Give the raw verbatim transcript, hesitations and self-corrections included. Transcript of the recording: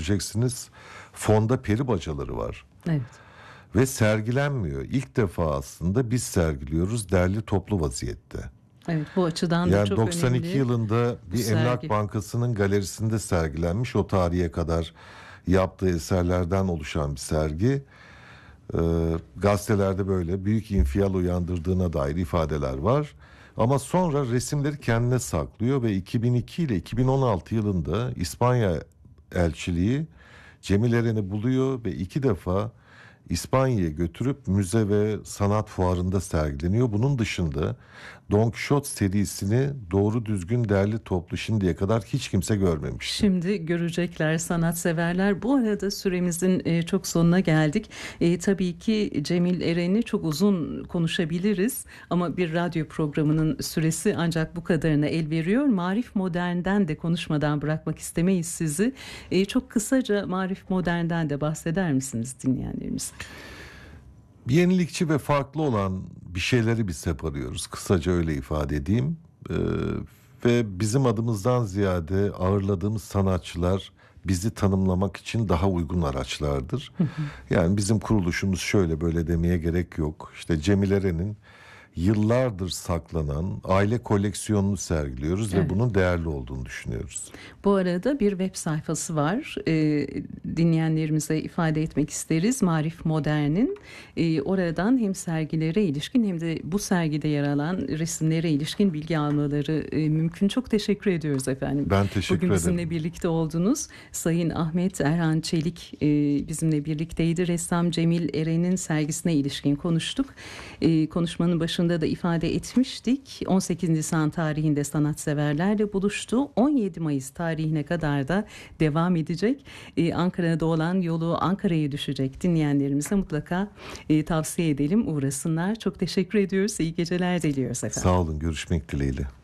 göreceksiniz. Fonda peri bacaları var. Evet. Ve sergilenmiyor. İlk defa aslında biz sergiliyoruz derli toplu vaziyette. Evet, bu açıdan da yani çok doksan iki önemli. yılında bir sergi. Emlak Bankası'nın galerisinde sergilenmiş, o tarihe kadar yaptığı eserlerden oluşan bir sergi. Ee, gazetelerde böyle büyük infial uyandırdığına dair ifadeler var. Ama sonra resimleri kendine saklıyor ve iki bin iki ile iki bin on altı yılında İspanya elçiliği Cemil Eren'i buluyor ve iki defa İspanya'ya götürüp müze ve sanat fuarında sergileniyor. Bunun dışında Don Quixote serisini doğru düzgün derli toplu şimdiye kadar hiç kimse görmemişti. Şimdi görecekler sanatseverler. Bu arada süremizin e, çok sonuna geldik. E, tabii ki Cemil Eren'i çok uzun konuşabiliriz ama bir radyo programının süresi ancak bu kadarına el veriyor. Marif Modern'den de konuşmadan bırakmak istemeyiz sizi. E, çok kısaca Marif Modern'den de bahseder misiniz dinleyenlerimiz? Yenilikçi ve farklı olan bir şeyleri biz hep arıyoruz. Kısaca öyle ifade edeyim. Ee, ve bizim adımızdan ziyade ağırladığımız sanatçılar bizi tanımlamak için daha uygun araçlardır. Yani bizim kuruluşumuz şöyle böyle demeye gerek yok. İşte Cemil Eren'in yıllardır saklanan aile koleksiyonunu sergiliyoruz Evet. ve bunun değerli olduğunu düşünüyoruz. Bu arada bir web sayfası var. E, dinleyenlerimize ifade etmek isteriz. Marif Modern'in. E, oradan hem sergilere ilişkin hem de bu sergide yer alan resimlere ilişkin bilgi almaları e, mümkün. Çok teşekkür ediyoruz efendim. Ben teşekkür Bugün ederim. bizimle birlikte oldunuz. Sayın Ahmet Erhan Çelik e, bizimle birlikteydi. Ressam Cemil Eren'in sergisine ilişkin konuştuk. E, konuşmanın başında da ifade etmiştik. on sekiz Nisan tarihinde sanatseverlerle buluştu. on yedi Mayıs tarihine kadar da devam edecek. Ee, Ankara'da olan yolu Ankara'ya düşecek dinleyenlerimize mutlaka e, tavsiye edelim, uğrasınlar. Çok teşekkür ediyoruz. İyi geceler diliyoruz efendim. Sağ olun, görüşmek dileğiyle.